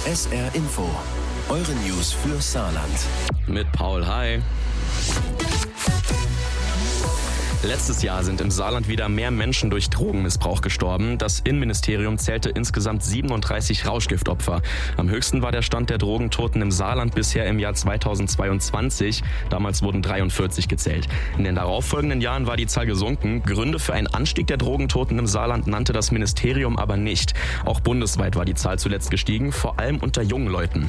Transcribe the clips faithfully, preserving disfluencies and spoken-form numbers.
S R Info, eure News für Saarland. Mit Paul, hi. Letztes Jahr sind im Saarland wieder mehr Menschen durch Drogenmissbrauch gestorben. Das Innenministerium zählte insgesamt siebenunddreißig Rauschgiftopfer. Am höchsten war der Stand der Drogentoten im Saarland bisher im Jahr zweitausendzweiundzwanzig. Damals wurden dreiundvierzig gezählt. In den darauffolgenden Jahren war die Zahl gesunken. Gründe für einen Anstieg der Drogentoten im Saarland nannte das Ministerium aber nicht. Auch bundesweit war die Zahl zuletzt gestiegen, vor allem unter jungen Leuten.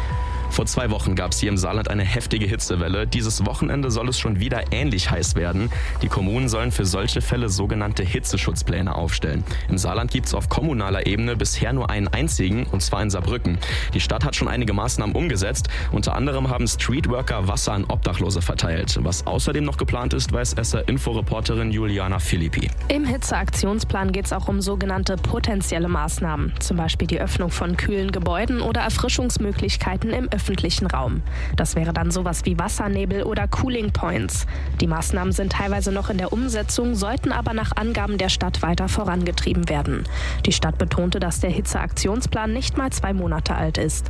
Vor zwei Wochen gab es hier im Saarland eine heftige Hitzewelle. Dieses Wochenende soll es schon wieder ähnlich heiß werden. Die Kommunen sollen für solche Fälle sogenannte Hitzeschutzpläne aufstellen. Im Saarland gibt es auf kommunaler Ebene bisher nur einen einzigen, und zwar in Saarbrücken. Die Stadt hat schon einige Maßnahmen umgesetzt. Unter anderem haben Streetworker Wasser an Obdachlose verteilt. Was außerdem noch geplant ist, weiß S R-Info-Reporterin Juliana Philippi. Im Hitzeaktionsplan geht es auch um sogenannte potenzielle Maßnahmen. Zum Beispiel die Öffnung von kühlen Gebäuden oder Erfrischungsmöglichkeiten im öffentlichen Raum. Das wäre dann sowas wie Wassernebel oder Cooling Points. Die Maßnahmen sind teilweise noch in der Umsetzung, sollten aber nach Angaben der Stadt weiter vorangetrieben werden. Die Stadt betonte, dass der Hitzeaktionsplan nicht mal zwei Monate alt ist.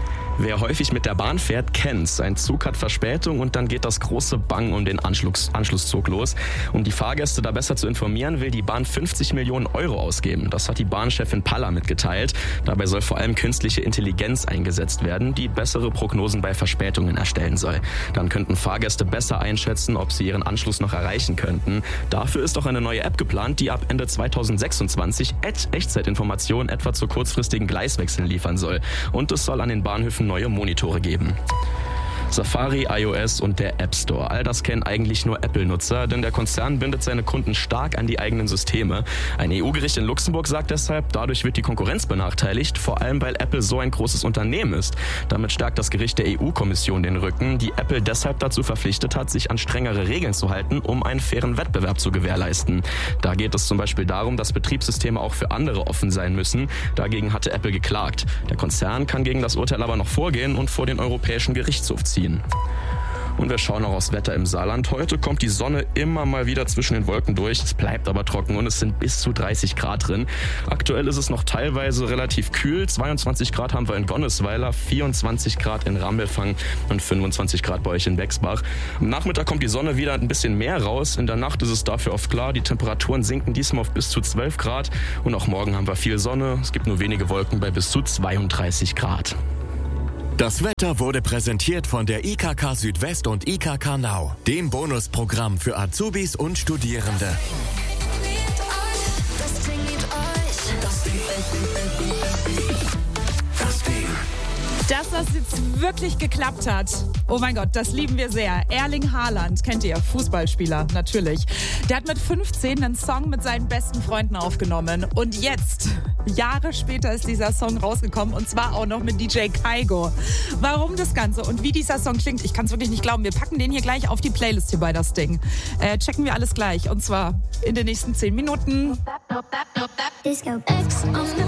Wer häufig mit der Bahn fährt, kennt's. Ein Zug hat Verspätung und dann geht das große Bang um den Anschluss, Anschlusszug los. Um die Fahrgäste da besser zu informieren, will die Bahn fünfzig Millionen Euro ausgeben. Das hat die Bahnchefin Palla mitgeteilt. Dabei soll vor allem künstliche Intelligenz eingesetzt werden, die bessere Prognosen bei Verspätungen erstellen soll. Dann könnten Fahrgäste besser einschätzen, ob sie ihren Anschluss noch erreichen könnten. Dafür ist auch eine neue App geplant, die ab Ende zweitausendsechsundzwanzig Echtzeitinformationen etwa zu kurzfristigen Gleiswechseln liefern soll. Und es soll an den Bahnhöfen neue Monitore geben. Safari, iOS und der App Store. All das kennen eigentlich nur Apple-Nutzer, denn der Konzern bindet seine Kunden stark an die eigenen Systeme. Ein E U-Gericht in Luxemburg sagt deshalb, dadurch wird die Konkurrenz benachteiligt, vor allem weil Apple so ein großes Unternehmen ist. Damit stärkt das Gericht der E U-Kommission den Rücken, die Apple deshalb dazu verpflichtet hat, sich an strengere Regeln zu halten, um einen fairen Wettbewerb zu gewährleisten. Da geht es zum Beispiel darum, dass Betriebssysteme auch für andere offen sein müssen. Dagegen hatte Apple geklagt. Der Konzern kann gegen das Urteil aber noch vorgehen und vor den Europäischen Gerichtshof ziehen. Und wir schauen auch aufs Wetter im Saarland. Heute kommt die Sonne immer mal wieder zwischen den Wolken durch. Es bleibt aber trocken und es sind bis zu dreißig Grad drin. Aktuell ist es noch teilweise relativ kühl. zweiundzwanzig Grad haben wir in Gonnesweiler, vierundzwanzig Grad in Ramelfang und fünfundzwanzig Grad bei euch in Bexbach. Am Nachmittag kommt die Sonne wieder ein bisschen mehr raus. In der Nacht ist es dafür oft klar. Die Temperaturen sinken diesmal auf bis zu zwölf Grad. Und auch morgen haben wir viel Sonne. Es gibt nur wenige Wolken bei bis zu zweiunddreißig Grad. Das Wetter wurde präsentiert von der I K K Südwest und I K K Now, dem Bonusprogramm für Azubis und Studierende. Dass das jetzt wirklich geklappt hat, oh mein Gott, das lieben wir sehr. Erling Haaland, kennt ihr, Fußballspieler, natürlich. Der hat mit fünfzehn einen Song mit seinen besten Freunden aufgenommen. Und jetzt, Jahre später, ist dieser Song rausgekommen und zwar auch noch mit D J Kaigo. Warum das Ganze und wie dieser Song klingt, ich kann es wirklich nicht glauben. Wir packen den hier gleich auf die Playlist hier bei das Ding. Äh, checken wir alles gleich und zwar in den nächsten zehn Minuten. Disco X on the